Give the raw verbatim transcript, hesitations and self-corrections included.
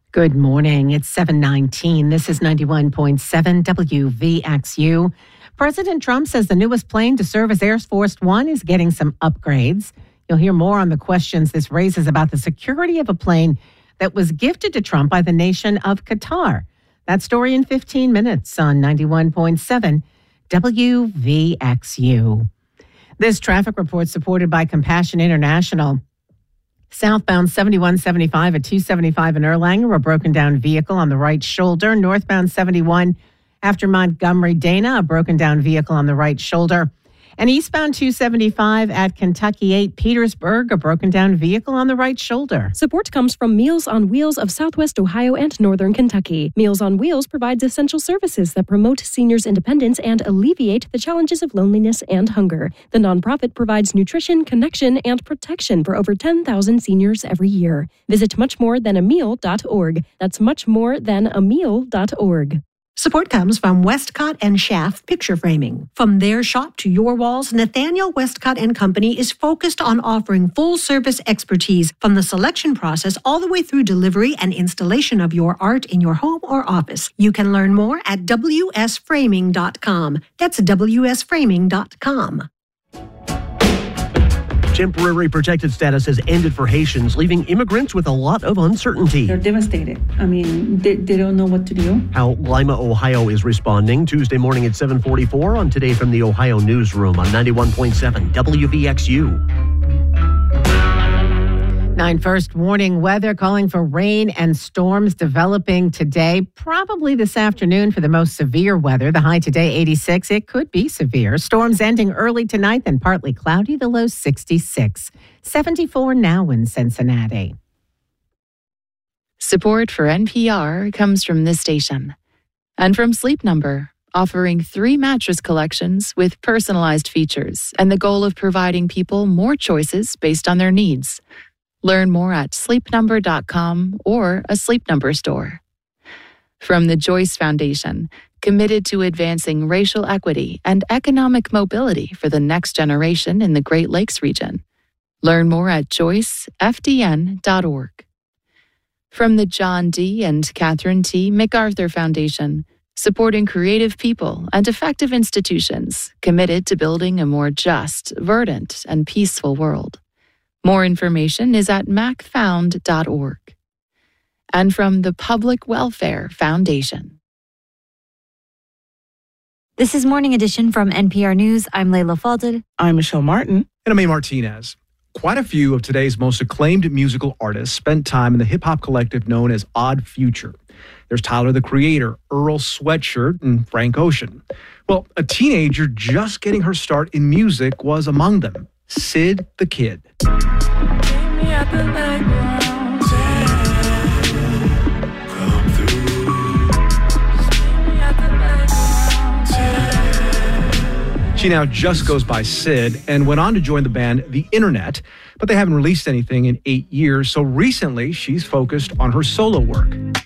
Good morning. It's seven nineteen. This is ninety-one point seven W V X U. President Trump says the newest plane to serve as Air Force One is getting some upgrades. You'll hear more on the questions this raises about the security of a plane that was gifted to Trump by the nation of Qatar. That story in fifteen minutes on ninety-one point seven W V X U. This traffic report supported by Compassion International. Southbound seventy-one seventy-five at two seventy-five in Erlanger, a broken down vehicle on the right shoulder. Northbound seventy-one after Montgomery Dana, a broken down vehicle on the right shoulder. And eastbound two seventy-five at Kentucky eight Petersburg, a broken down vehicle on the right shoulder. Support comes from Meals on Wheels of Southwest Ohio and Northern Kentucky. Meals on Wheels provides essential services that promote seniors' independence and alleviate the challenges of loneliness and hunger. The nonprofit provides nutrition, connection, and protection for over ten thousand seniors every year. Visit much more than a meal dot org. That's much more than a meal dot org. Support comes from Westcott and Schaff Picture Framing. From their shop to your walls, Nathaniel Westcott and Company is focused on offering full-service expertise from the selection process all the way through delivery and installation of your art in your home or office. You can learn more at W S framing dot com. That's W S framing dot com. Temporary protected status has ended for Haitians, leaving immigrants with a lot of uncertainty. They're devastated. I mean, they, they don't know what to do. How Lima, Ohio is responding Tuesday morning at seven forty-four on Today from the Ohio Newsroom on ninety-one point seven W V X U. Nine first warning weather calling for rain and storms developing today, probably this afternoon for the most severe weather. The high today, eighty-six. It could be severe. Storms ending early tonight, then partly cloudy, the low sixty-six. seventy-four now in Cincinnati. Support for N P R comes from this station and from Sleep Number, offering three mattress collections with personalized features and the goal of providing people more choices based on their needs. Learn more at sleep number dot com or a Sleep Number store. From the Joyce Foundation, committed to advancing racial equity and economic mobility for the next generation in the Great Lakes region. Learn more at joyce f d n dot org. From the John D. and Catherine T. MacArthur Foundation, supporting creative people and effective institutions committed to building a more just, verdant, and peaceful world. More information is at mac found dot org. And from the Public Welfare Foundation. This is Morning Edition from N P R News. I'm Layla Falded. I'm Michelle Martin. And I'm A. Martinez. Quite a few of today's most acclaimed musical artists spent time in the hip-hop collective known as Odd Future. There's Tyler, the Creator, Earl Sweatshirt, and Frank Ocean. Well, a teenager just getting her start in music was among them. Sid the Kid. She now just goes by Sid and went on to join the band The Internet, but they haven't released anything in eight years, so recently she's focused on her solo work.